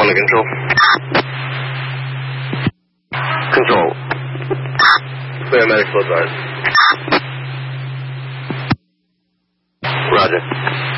On the control. Control. Clear medical advice. Roger.